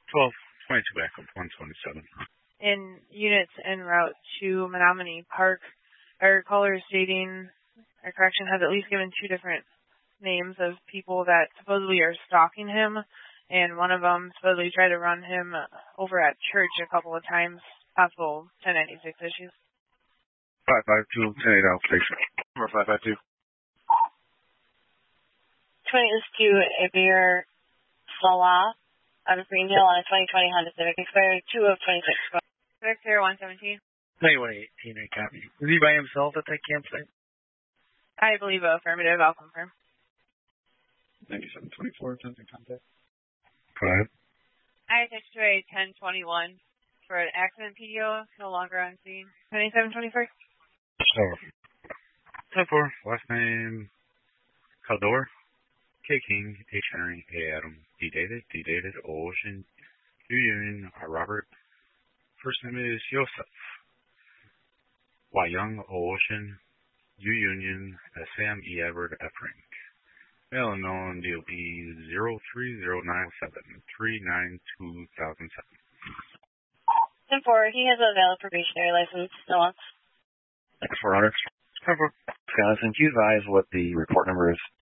12, 22 backup, 127. In units en route to Menominee Park, our caller is stating our correction has at least given 2 different names of people that supposedly are stalking him, and one of them supposedly tried to run him over at church a couple of times. Possible 1096 issues. 552, 10-8 outstation. Number 552. 20 is to Abir Salah out of Green Hill on a 2020 Honda Civic, expired 2 of 26. Victor 117. 9118, I copy. Was he by himself at that campsite? I believe affirmative. I'll confirm. 9724, attempting contact. Go ahead. I text to a 1021 for an accident PDO, no longer on scene. 9724. So, 10-4, last name, Caldor, K. King, H. Henry, A. Adam, D. David, O. Ocean, U. Union, R. Robert. First name is Yosef. Y. Young, O. Ocean, U. Union, S. Sam, E. Edward, F. Rank. Male unknown, DOB 03097392007. 10-4, he has a valid probationary license. No one. X400. 10-4. Wisconsin, can you advise what the report number is?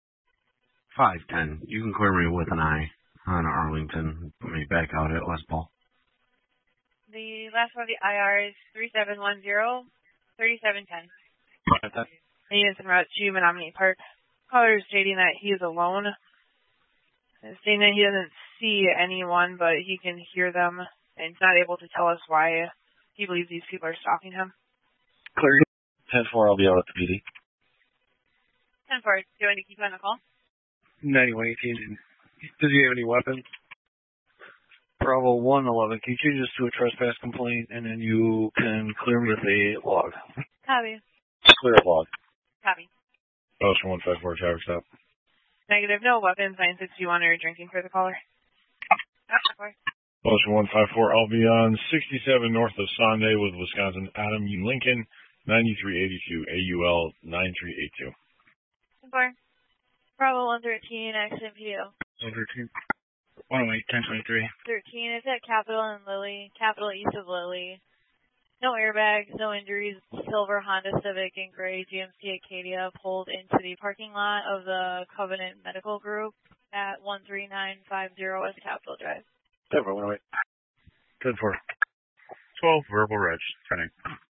510. You can clear me with an eye on Arlington. Put me back out at West Ball. The last one of the IR is 3710-3710. Units en route to Menominee Park. Caller is stating that he is alone. Stating that he doesn't see anyone, but he can hear them, and he's not able to tell us why he believes these people are stalking him. Clear. 10-4, I'll be out at the PD. 10-4, do you want to keep on the call? 9118. Does he have any weapons? Bravo 111, can you change this to a trespass complaint, and then you can clear me with a log? Copy. Clear log. Copy. Ocean 154, traffic stop. Negative, no weapons, 9621 or drinking for the caller. Ocean 154, I'll be on 67 north of Sonday with Wisconsin Adam U. Lincoln, 9382, AUL 9382. 4. Bravo 113, accident PO. 113. 108, 1023. 13 is at Capitol and Lily, Capitol east of Lily. No airbags, no injuries. Silver Honda Civic and gray GMC Acadia pulled into the parking lot of the Covenant Medical Group at 13950 West Capitol Drive. 10-4, 108. 10-4. 12, verbal reg, turning.